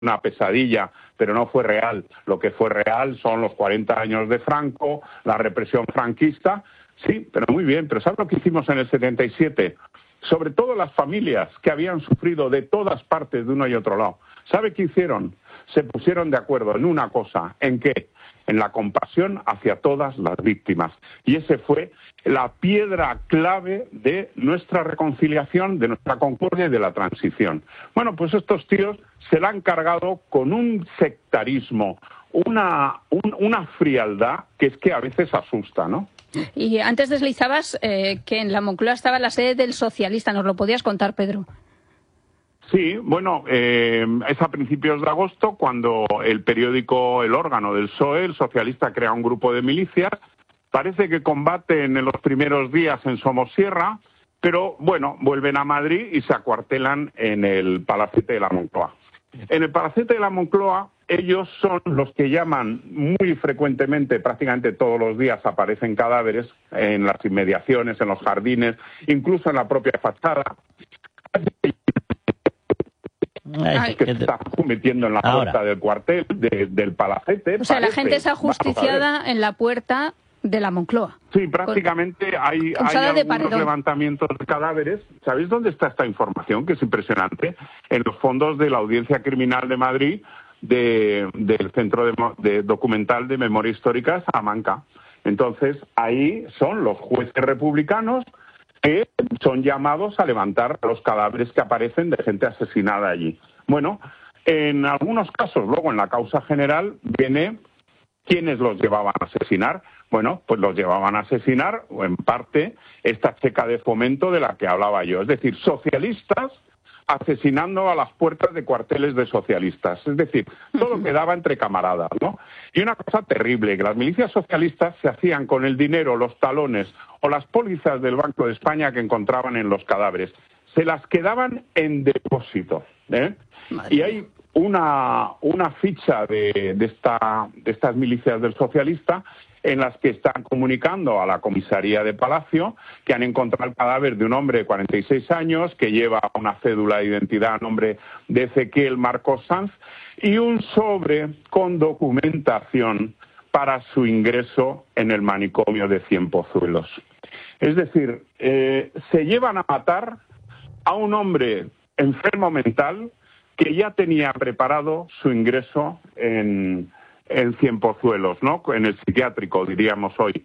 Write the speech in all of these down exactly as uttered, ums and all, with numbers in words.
una pesadilla, pero no fue real. Lo que fue real son los cuarenta años de Franco, la represión franquista. Sí, pero muy bien. Pero ¿sabes lo que hicimos en el setenta y siete? Sobre todo las familias que habían sufrido de todas partes, de uno y otro lado. ¿Sabe qué hicieron? Se pusieron de acuerdo en una cosa. ¿En qué? En la compasión hacia todas las víctimas. Y ese fue la piedra clave de nuestra reconciliación, de nuestra concordia y de la transición. Bueno, pues estos tíos se la han cargado con un sectarismo, una, un, una frialdad que es que a veces asusta, ¿no? Y antes deslizabas eh, que en la Moncloa estaba la sede del socialista. ¿Nos lo podías contar, Pedro? Sí, bueno, eh, es a principios de agosto cuando el periódico, el órgano del P S O E, el socialista, crea un grupo de milicias. Parece que combaten en los primeros días en Somosierra, pero bueno, vuelven a Madrid y se acuartelan en el Palacete de la Moncloa. En el Palacete de la Moncloa, ellos son los que llaman muy frecuentemente, prácticamente todos los días aparecen cadáveres en las inmediaciones, en los jardines, incluso en la propia fachada. Ay, que se está metiendo en la Ahora. puerta del cuartel, de, del Palacete. O sea, parece. la gente está ajusticiada en la puerta de la Moncloa. Sí, prácticamente hay, hay algunos levantamientos de cadáveres. ¿Sabéis dónde está esta información? Que es impresionante. En los fondos de la Audiencia Criminal de Madrid, de, del Centro de, de Documental de Memoria Histórica de Salamanca. Entonces, ahí son los jueces republicanos que son llamados a levantar los cadáveres que aparecen de gente asesinada allí. Bueno, en algunos casos, luego en la causa general, viene quiénes los llevaban a asesinar. Bueno, pues los llevaban a asesinar, o en parte, esta checa de Fomento de la que hablaba yo. Es decir, socialistas asesinando a las puertas de cuarteles de socialistas. Es decir, todo quedaba entre camaradas, ¿no? Y una cosa terrible, que las milicias socialistas se hacían con el dinero, los talones o las pólizas del Banco de España que encontraban en los cadáveres. Se las quedaban en depósito, ¿eh? Y hay una, una ficha de, de, esta, de estas milicias del socialista en las que están comunicando a la comisaría de Palacio que han encontrado el cadáver de un hombre de cuarenta y seis años que lleva una cédula de identidad a nombre de Ezequiel Marcos Sanz y un sobre con documentación para su ingreso en el manicomio de Cienpozuelos. Es decir, eh, se llevan a matar a un hombre enfermo mental que ya tenía preparado su ingreso en en Cienpozuelos, ¿no? En el psiquiátrico, diríamos hoy.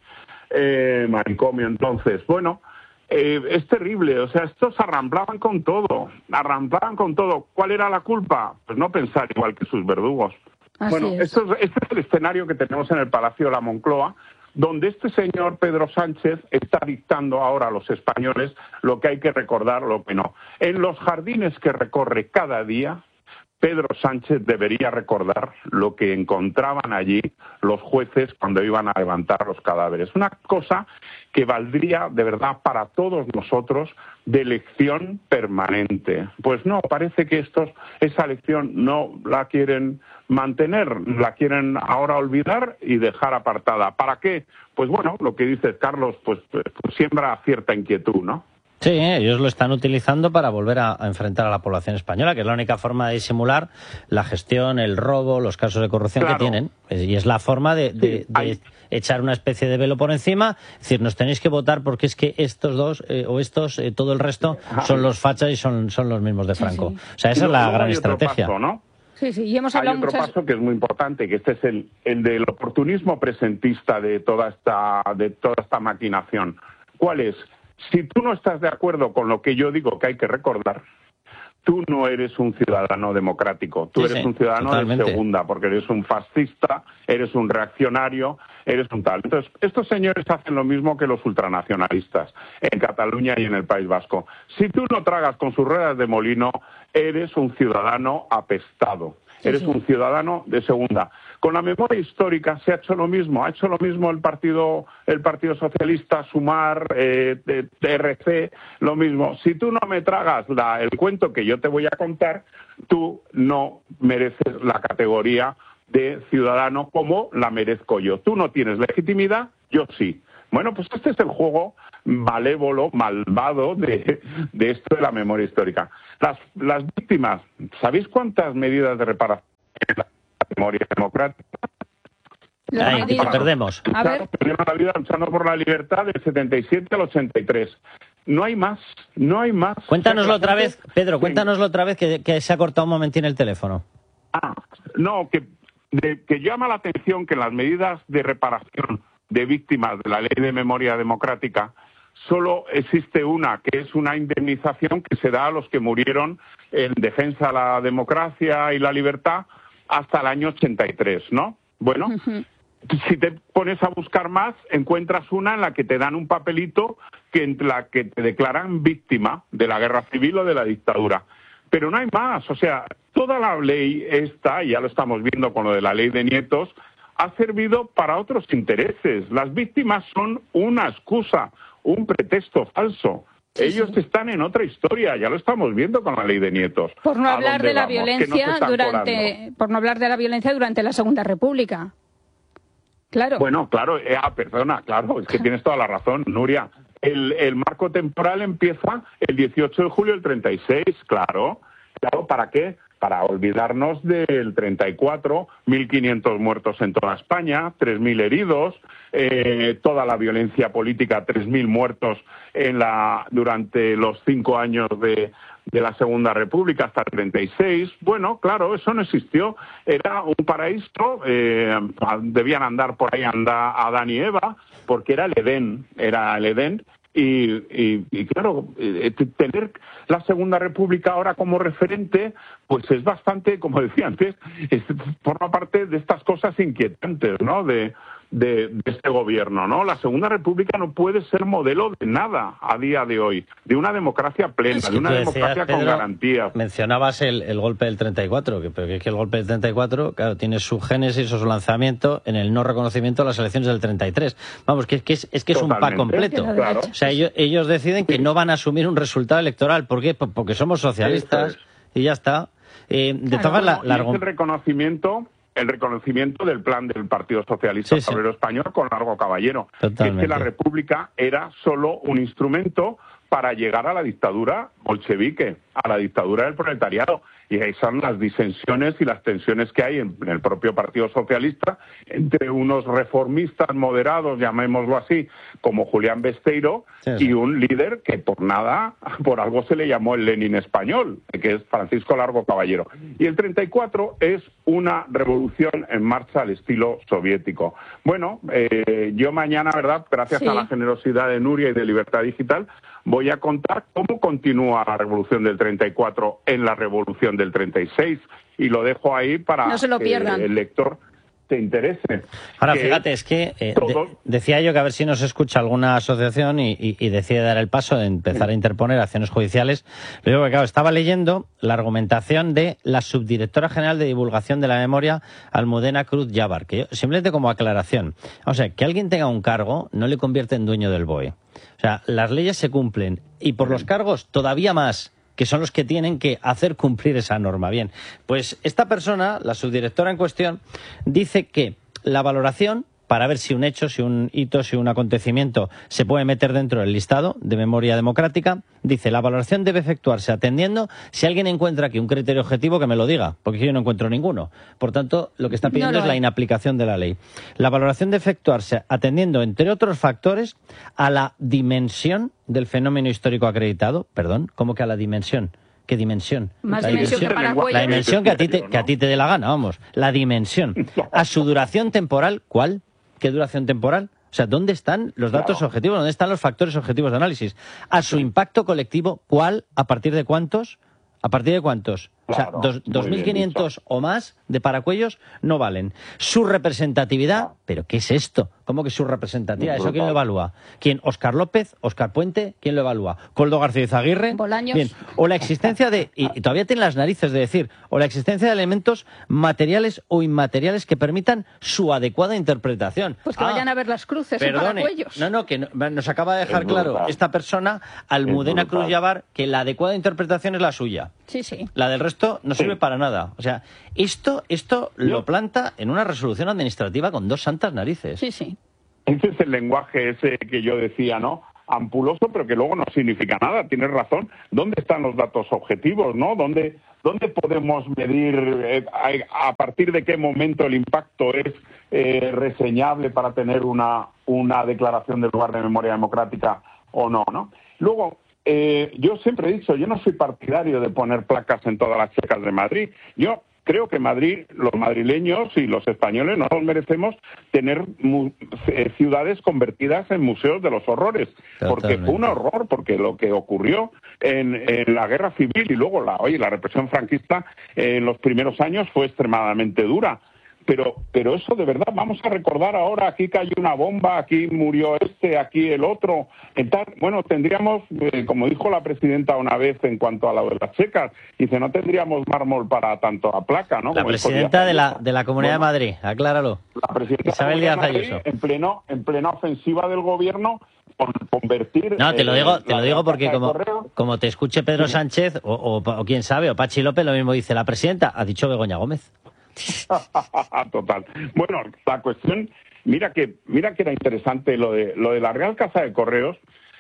Eh, manicomio, entonces. Bueno, eh, es terrible. O sea, estos arramplaban con todo. Arramplaban con todo. ¿Cuál era la culpa? Pues no pensar igual que sus verdugos. Así bueno, es. Esto es, este es el escenario que tenemos en el Palacio de la Moncloa, donde este señor Pedro Sánchez está dictando ahora a los españoles lo que hay que recordar, lo que no. En los jardines que recorre cada día, Pedro Sánchez debería recordar lo que encontraban allí los jueces cuando iban a levantar los cadáveres. Una cosa que valdría de verdad para todos nosotros de lección permanente. Pues no, parece que estos esa lección no la quieren mantener, la quieren ahora olvidar y dejar apartada. ¿Para qué? Pues bueno, lo que dices, Carlos, pues, pues, pues siembra cierta inquietud, ¿no? Sí, ellos lo están utilizando para volver a, a enfrentar a la población española, que es la única forma de disimular la gestión, el robo, los casos de corrupción claro. que tienen. Y es la forma de, de, sí, de echar una especie de velo por encima, es decir, nos tenéis que votar porque es que estos dos, eh, o estos, eh, todo el resto, son los fachas y son, son los mismos de Franco. Sí, sí. O sea, esa y es la gran estrategia. Paso, ¿no? Sí, sí, y hemos hablado Hay otro muchas... paso que es muy importante, que este es el, el del oportunismo presentista de toda esta, de toda esta maquinación. ¿Cuál es? Si tú no estás de acuerdo con lo que yo digo que hay que recordar, tú no eres un ciudadano democrático, tú sí, eres sí, un ciudadano totalmente. de segunda, porque eres un fascista, eres un reaccionario, eres un tal. Entonces, estos señores hacen lo mismo que los ultranacionalistas en Cataluña y en el País Vasco. Si tú no tragas con sus ruedas de molino, eres un ciudadano apestado. Sí, eres sí. un ciudadano de segunda. Con la memoria histórica se ha hecho lo mismo. Ha hecho lo mismo el Partido, el Partido Socialista, Sumar, eh, R C, lo mismo. Si tú no me tragas la, el cuento que yo te voy a contar, tú no mereces la categoría de ciudadano como la merezco yo. Tú no tienes legitimidad, yo sí. Bueno, pues este es el juego malévolo, malvado de, de esto de la memoria histórica. Las, las víctimas, ¿sabéis cuántas medidas de reparación en la memoria democrática? Ahí, te perdemos. A ver. Perdieron la vida luchando por la libertad del setenta y siete al ochenta y tres. No hay más, no hay más. Cuéntanoslo otra vez, Pedro, cuéntanoslo otra vez, que, que se ha cortado un momentín el teléfono. Ah, no, que, de, que llama la atención que en las medidas de reparación de víctimas de la Ley de Memoria Democrática solo existe una, que es una indemnización que se da a los que murieron en defensa de la democracia y la libertad hasta el año ochenta y tres, ¿no? Bueno, uh-huh. Si te pones a buscar más, encuentras una en la que te dan un papelito que en la que te declaran víctima de la guerra civil o de la dictadura. Pero no hay más, o sea, toda la ley esta, y ya lo estamos viendo con lo de la ley de nietos, ha servido para otros intereses. Las víctimas son una excusa, un pretexto falso. Sí, Ellos sí. están en otra historia, ya lo estamos viendo con la ley de nietos. Por no hablar de la vamos? violencia durante, colando. por no hablar de la violencia durante la Segunda República. Claro. Bueno, claro, eh, ah, perdona, claro, es que tienes toda la razón, Nuria. El, el marco temporal empieza el dieciocho de julio del treinta y seis, claro. Claro, ¿para qué? Para olvidarnos del treinta y cuatro, mil quinientos muertos en toda España, tres mil heridos, eh, toda la violencia política, tres mil muertos en la durante los cinco años de, de la Segunda República hasta el treinta y seis. Bueno, claro, eso no existió. Era un paraíso, eh, debían andar por ahí anda Adán y Eva, porque era el Edén, era el Edén. Y, y, y claro, eh, tener la Segunda República ahora como referente, pues es bastante, como decía antes, es, forma parte de estas cosas inquietantes, ¿no? De, de, de este gobierno, ¿no? La Segunda República no puede ser modelo de nada a día de hoy, de una democracia plena, es que de una decías, democracia Pedro, con garantías. Mencionabas el, el golpe del treinta y cuatro, que, pero que es que el golpe del treinta y cuatro, claro, tiene su génesis o su lanzamiento en el no reconocimiento de las elecciones del treinta y tres. Vamos, que, que es, es que es Totalmente, un pack completo. Claro. O sea, ellos, ellos deciden que no van a asumir un resultado electoral. ¿Por qué? Porque somos socialistas y ya está. Eh, de claro, todas la, la... Es el reconocimiento... el reconocimiento del plan del Partido Socialista sí, Obrero sí. Español con Largo Caballero. Totalmente. Que es que la República era solo un instrumento para llegar a la dictadura bolchevique, a la dictadura del proletariado. Y ahí son las disensiones y las tensiones que hay en, en el propio Partido Socialista entre unos reformistas moderados, llamémoslo así, como Julián Besteiro, sí, sí. y un líder que por nada, por algo se le llamó el Lenin español, que es Francisco Largo Caballero. Y el treinta y cuatro es una revolución en marcha al estilo soviético. Bueno, eh, yo mañana, ¿verdad?, gracias sí. a la generosidad de Nuria y de Libertad Digital, voy a contar cómo continúa la revolución del treinta y cuatro en la revolución del treinta y seis, y lo dejo ahí para no se lo pierdan. que el lector te interese. Ahora, que fíjate, es que eh, de, decía yo que a ver si nos escucha alguna asociación y, y, y decide dar el paso de empezar a interponer acciones judiciales. Lo digo que, claro, estaba leyendo la argumentación de la subdirectora general de divulgación de la memoria, Almudena Cruz Llavar, que yo, simplemente como aclaración, o sea, que alguien tenga un cargo no le convierte en dueño del B O E. O sea, las leyes se cumplen y por los cargos todavía más, que son los que tienen que hacer cumplir esa norma. Bien, pues esta persona, la subdirectora en cuestión, dice que la valoración para ver si un hecho, si un hito, si un acontecimiento se puede meter dentro del listado de memoria democrática, dice, la valoración debe efectuarse atendiendo si alguien encuentra aquí un criterio objetivo que me lo diga, porque yo no encuentro ninguno. Por tanto, lo que está pidiendo no es la inaplicación de la ley. La valoración debe efectuarse atendiendo, entre otros factores, a la dimensión del fenómeno histórico acreditado. Perdón, ¿cómo que a la dimensión? ¿Qué dimensión? Más la dimensión, dimensión, que la dimensión que a ti te, que a ti te dé la gana, vamos. La dimensión. A su duración temporal, ¿cuál? ¿Qué duración temporal? O sea, ¿dónde están los datos claro. objetivos? ¿Dónde están los factores objetivos de análisis? A su impacto colectivo, ¿cuál? ¿A partir de cuántos? ¿A partir de cuántos? Claro, o sea, dos mil quinientos o más de paracuellos no valen. Su representatividad, ¿pero qué es esto? ¿Cómo que su representatividad? ¿Eso quién lo evalúa? ¿Quién? ¿Óscar López? ¿Óscar Puente? ¿Quién lo evalúa? ¿Coldo García Izaguirre? Bolaños. Bien. O la existencia de, y, y todavía tiene las narices de decir, o la existencia de elementos materiales o inmateriales que permitan su adecuada interpretación. Pues que ah, vayan a ver las cruces perdone, en paracuellos. No, no, que no, nos acaba de dejar claro esta persona, Almudena Cruz Llavar, que la adecuada interpretación es la suya. Sí, sí. La del resto no sirve sí. para nada. O sea, esto, esto lo planta en una resolución administrativa con dos santas narices. Sí, sí. Ese es el lenguaje ese que yo decía, ¿no? ampuloso, pero que luego no significa nada. Tienes razón. ¿Dónde están los datos objetivos, no? ¿Dónde, dónde podemos medir eh, a, a partir de qué momento el impacto es eh, reseñable para tener una, una declaración del lugar de memoria democrática o no, ¿no? Luego, eh, yo siempre he dicho, yo no soy partidario de poner placas en todas las checas de Madrid. Yo creo que Madrid, los madrileños y los españoles no nos merecemos tener mu eh, ciudades convertidas en museos de los horrores. Totalmente. Porque fue un horror, porque lo que ocurrió en, en la guerra civil y luego la, oye, la represión franquista en los primeros años fue extremadamente dura. Pero, pero eso de verdad, vamos a recordar ahora, aquí cayó una bomba, aquí murió este, aquí el otro. Tal, bueno, tendríamos, eh, como dijo la presidenta una vez en cuanto a lo de las checas, dice, no tendríamos mármol para tanto la placa, ¿no? La como presidenta de la, de la Comunidad bueno, de Madrid, acláralo. La presidenta Isabel Díaz Ayuso. En, pleno, en plena ofensiva del gobierno, por convertir... No, te lo digo, te lo digo porque como, como te escuche Pedro sí. Sánchez, o, o, o quién sabe, o Pachi López, lo mismo dice la presidenta, ha dicho Begoña Gómez. Total. Bueno, la cuestión, mira que mira que era interesante lo de lo de la Real Casa de Correos.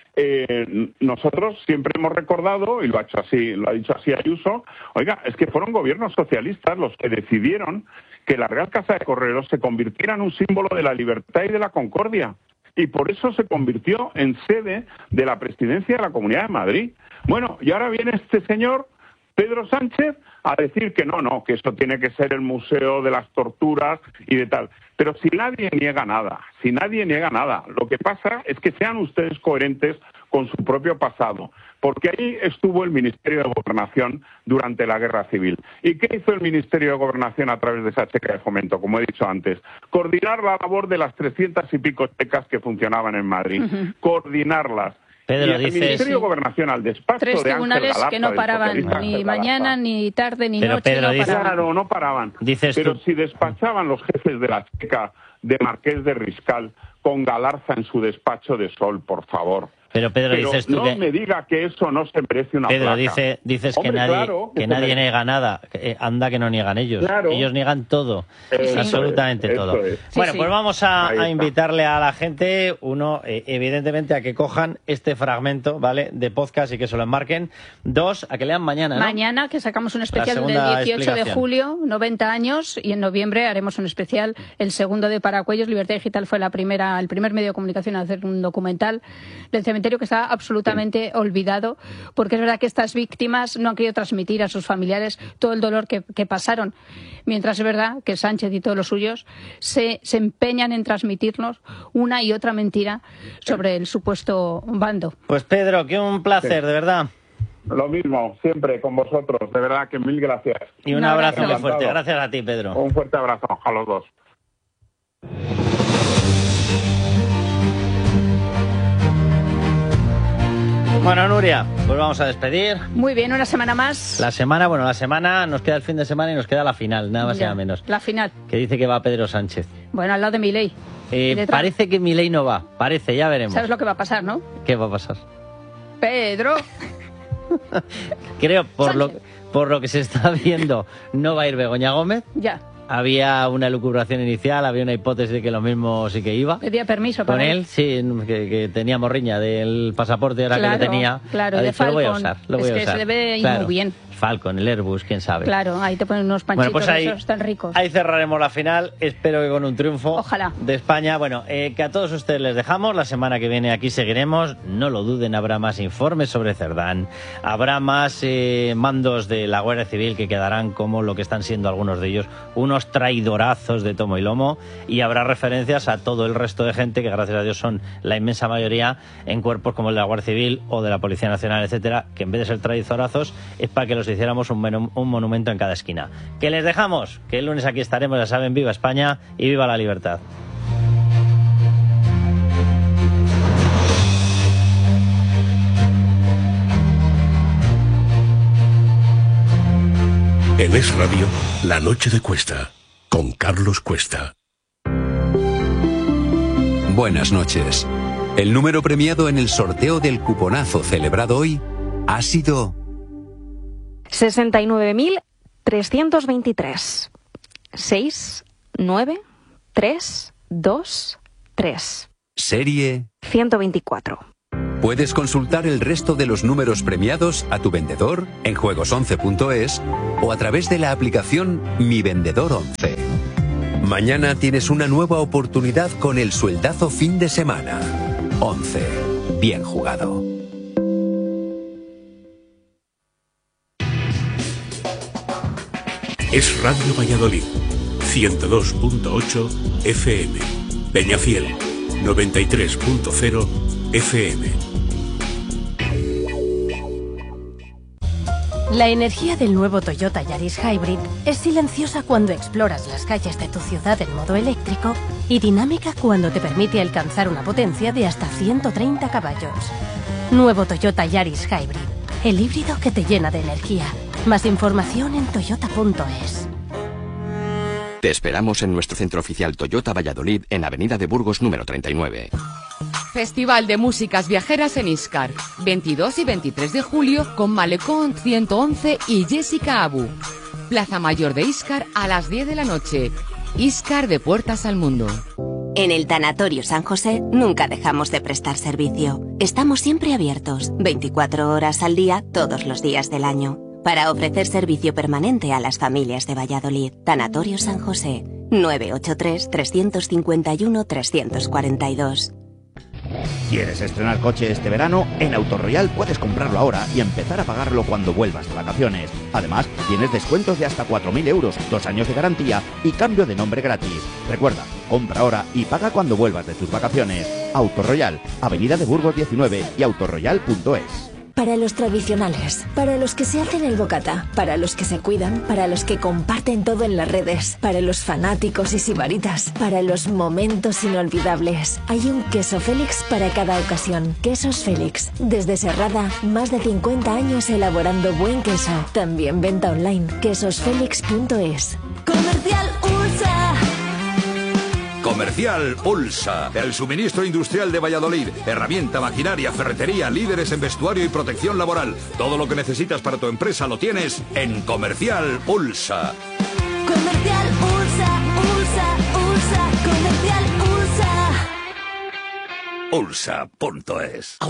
Eh, nosotros siempre hemos recordado, y lo ha hecho así, lo ha dicho así Ayuso, oiga, es que fueron gobiernos socialistas los que decidieron que la Real Casa de Correos se convirtiera en un símbolo de la libertad y de la concordia. Y por eso se convirtió en sede de la presidencia de la Comunidad de Madrid. Bueno, y ahora viene este señor, Pedro Sánchez, a decir que no, no, que eso tiene que ser el museo de las torturas y de tal. Pero si nadie niega nada, si nadie niega nada, lo que pasa es que sean ustedes coherentes con su propio pasado, porque ahí estuvo el Ministerio de Gobernación durante la Guerra Civil. ¿Y qué hizo el Ministerio de Gobernación a través de esa checa de fomento? Como he dicho antes, coordinar la labor de las trescientas y pico checas que funcionaban en Madrid, uh-huh. coordinarlas. Pedro, y el dices, Ministerio de Gobernación al despacho tres de tribunales Ángel Galarza, que no paraban ni mañana, ni tarde, ni pero noche. Pedro, no dice, paraban. Claro, no paraban. Dices pero tú... si despachaban los jefes de la checa de Marqués de Riscal con Galarza en su despacho de Sol, por favor. Pero Pedro, pero dices tú no que... me diga que eso no se merece una Pedro, placa. dice, dices Hombre, que nadie, claro, que que nadie me... niega nada. Eh, anda que no niegan ellos. Claro. Ellos niegan todo. Eso absolutamente es, todo. es. Bueno, sí, pues sí. vamos a, a invitarle a la gente, uno, eh, evidentemente, a que cojan este fragmento, ¿vale?, de podcast y que se lo enmarquen. Dos, a que lean mañana, ¿no? Mañana, que sacamos un especial del dieciocho de julio, noventa años, y en noviembre haremos un especial, el segundo de Paracuellos. Libertad Digital fue la primera, el primer medio de comunicación a hacer un documental del cementerio que está absolutamente sí. olvidado, porque es verdad que estas víctimas no han querido transmitir a sus familiares todo el dolor que, que pasaron, mientras es verdad que Sánchez y todos los suyos se, se empeñan en transmitirnos una y otra mentira sobre el supuesto bando. Pues Pedro, que un placer, sí. de verdad. Lo mismo, siempre con vosotros, de verdad que mil gracias. Y un, un abrazo, abrazo muy fuerte, gracias a ti, Pedro. Un fuerte abrazo a los dos. Bueno, Nuria, pues vamos a despedir. Muy bien, una semana más. La semana, bueno, la semana nos queda el fin de semana y nos queda la final, nada más y nada menos. La final. Que dice que va Pedro Sánchez. Bueno, al lado de Milei. Eh, parece que Milei no va, parece, ya veremos. ¿Sabes lo que va a pasar, no? ¿Qué va a pasar? Pedro. Creo, por lo, por lo que se está viendo, no va a ir Begoña Gómez. Ya. Había una elucubración inicial, había una hipótesis de que lo mismo sí que iba. Pedía permiso para con él. él sí, que, que tenía morriña del pasaporte, era claro, que lo tenía. Claro, ha de dicho, Falcon. Lo voy a usar, lo voy es a que usar. se debe ir claro. muy bien. Falcon, el Airbus, quién sabe. Claro, ahí te ponen unos panchitos, bueno, pues ahí, esos tan ricos. Ahí cerraremos la final, espero que con un triunfo. Ojalá. De España. Bueno, eh, que a todos ustedes les dejamos, la semana que viene aquí seguiremos, no lo duden, habrá más informes sobre Cerdán, habrá más eh, mandos de la Guardia Civil que quedarán como lo que están siendo algunos de ellos, unos traidorazos de tomo y lomo, y habrá referencias a todo el resto de gente que gracias a Dios son la inmensa mayoría en cuerpos como el de la Guardia Civil o de la Policía Nacional, etcétera, que en vez de ser traidorazos es para que los hiciéramos un menú un monumento en cada esquina. Que les dejamos, que el lunes aquí estaremos, ya saben, viva España y viva la libertad. En Es Radio, La Noche de Cuesta, con Carlos Cuesta. Buenas noches. El número premiado en el sorteo del cuponazo celebrado hoy ha sido sesenta y nueve mil trescientos veintitrés. seis, nueve, tres, dos, tres. Serie ciento veinticuatro. Puedes consultar el resto de los números premiados a tu vendedor en juegos once punto es o a través de la aplicación Mi Vendedor once. Mañana tienes una nueva oportunidad con el sueldazo fin de semana. once. Bien jugado. Es Radio Valladolid, ciento dos punto ocho F M. Peñafiel, noventa y tres punto cero F M. La energía del nuevo Toyota Yaris Hybrid es silenciosa cuando exploras las calles de tu ciudad en modo eléctrico y dinámica cuando te permite alcanzar una potencia de hasta ciento treinta caballos. Nuevo Toyota Yaris Hybrid, el híbrido que te llena de energía. Más información en toyota punto es. Te esperamos en nuestro centro oficial Toyota Valladolid en Avenida de Burgos número treinta y nueve. Festival de Músicas Viajeras en Íscar, veintidós y veintitrés de julio con Malecón ciento once y Jessica Abu. Plaza Mayor de Íscar a las diez de la noche. Íscar de puertas al mundo. En el Tanatorio San José nunca dejamos de prestar servicio. Estamos siempre abiertos, veinticuatro horas al día, todos los días del año, para ofrecer servicio permanente a las familias de Valladolid. Tanatorio San José, nueve ocho tres, tres cinco uno, tres cuatro dos. ¿Quieres estrenar coche este verano? En Autoroyal puedes comprarlo ahora y empezar a pagarlo cuando vuelvas de vacaciones. Además, tienes descuentos de hasta cuatro mil euros, dos años de garantía y cambio de nombre gratis. Recuerda, compra ahora y paga cuando vuelvas de tus vacaciones. Autoroyal, Avenida de Burgos diecinueve y autoroyal punto es. Para los tradicionales, para los que se hacen el bocata, para los que se cuidan, para los que comparten todo en las redes, para los fanáticos y sibaritas, para los momentos inolvidables. Hay un queso Félix para cada ocasión. Quesos Félix. Desde Serrada, más de cincuenta años elaborando buen queso. También venta online. quesos félix punto es. Comercial Ursa. Comercial Ulsa, el suministro industrial de Valladolid. Herramienta, maquinaria, ferretería, líderes en vestuario y protección laboral. Todo lo que necesitas para tu empresa lo tienes en Comercial Ulsa. Comercial Ulsa, Ulsa, Ulsa, Comercial Ulsa. Ulsa punto es.